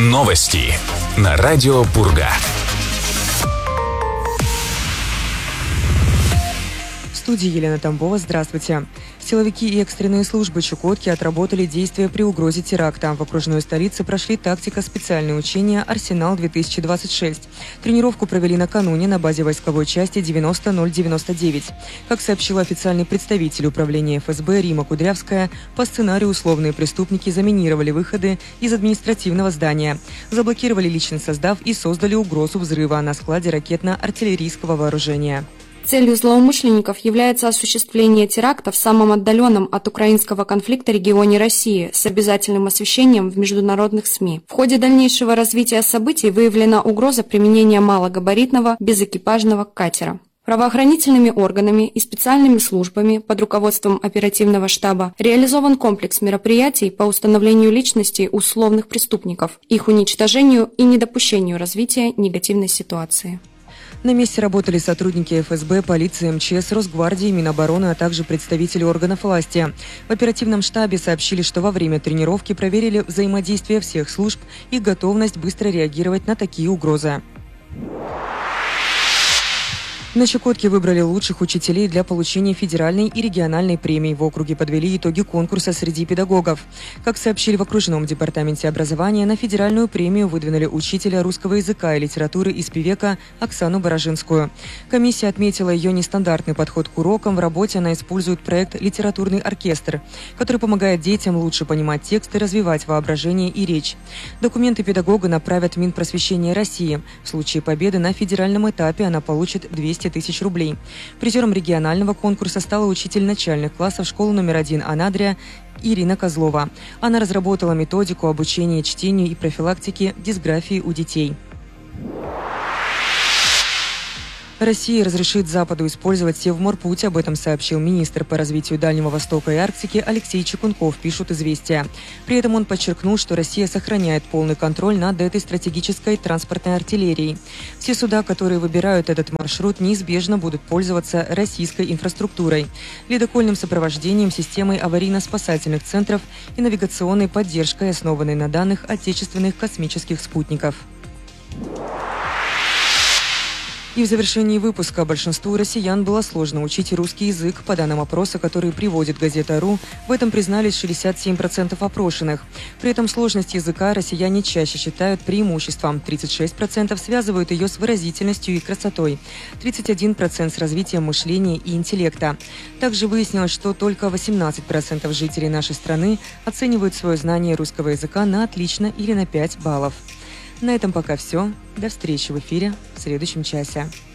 Новости на радио Пурга. В студии Елена Тамбова. Здравствуйте. Силовики и экстренные службы Чукотки отработали действия при угрозе теракта. В окружной столице прошли тактико-специальные учения «Арсенал-2026». Тренировку провели накануне на базе войсковой части 90099. Как сообщил официальный представитель управления ФСБ Рима Кудрявская, по сценарию условные преступники заминировали выходы из административного здания, заблокировали личный состав и создали угрозу взрыва на складе ракетно-артиллерийского вооружения. Целью злоумышленников является осуществление теракта в самом отдаленном от украинского конфликта регионе России с обязательным освещением в международных СМИ. В ходе дальнейшего развития событий выявлена угроза применения малогабаритного безэкипажного катера. Правоохранительными органами и специальными службами под руководством оперативного штаба реализован комплекс мероприятий по установлению личностей условных преступников, их уничтожению и недопущению развития негативной ситуации. На месте работали сотрудники ФСБ, полиции, МЧС, Росгвардии, Минобороны, а также представители органов власти. В оперативном штабе сообщили, что во время тренировки проверили взаимодействие всех служб и готовность быстро реагировать на такие угрозы. На Чукотке выбрали лучших учителей для получения федеральной и региональной премий. В округе подвели итоги конкурса среди педагогов. Как сообщили в окружном департаменте образования, на федеральную премию выдвинули учителя русского языка и литературы из Певека Оксану Борожинскую. Комиссия отметила ее нестандартный подход к урокам. В работе она использует проект «Литературный оркестр», который помогает детям лучше понимать тексты, развивать воображение и речь. Документы педагога направят в Минпросвещение России. В случае победы на федеральном этапе она получит 200 тысяч рублей. Призером регионального конкурса стала учитель начальных классов школы номер 1 Анадрия Ирина Козлова. Она разработала методику обучения чтению и профилактики дисграфии у детей. Россия разрешит Западу использовать Севморпуть. Об этом сообщил министр по развитию Дальнего Востока и Арктики Алексей Чекунков, пишут «Известия». При этом он подчеркнул, что Россия сохраняет полный контроль над этой стратегической транспортной артиллерией. Все суда, которые выбирают этот маршрут, неизбежно будут пользоваться российской инфраструктурой, ледокольным сопровождением, системой аварийно-спасательных центров и навигационной поддержкой, основанной на данных отечественных космических спутников. И в завершении выпуска большинству россиян было сложно учить русский язык. По данным опроса, который приводит газета.ру, в этом признались 67% опрошенных. При этом сложность языка россияне чаще считают преимуществом. 36% связывают ее с выразительностью и красотой. 31% с развитием мышления и интеллекта. Также выяснилось, что только 18% жителей нашей страны оценивают свое знание русского языка на отлично или на 5 баллов. На этом пока все. До встречи в эфире в следующем часе.